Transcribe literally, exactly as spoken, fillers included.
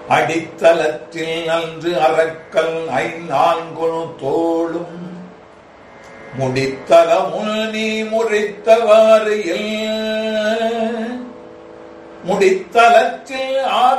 அடித்தளத்தில் அன்று அறக்கல் ஐநான்குணு தோளும் முடித்தலமுள் நீ முறித்தவாறு முடித்தளத்தில்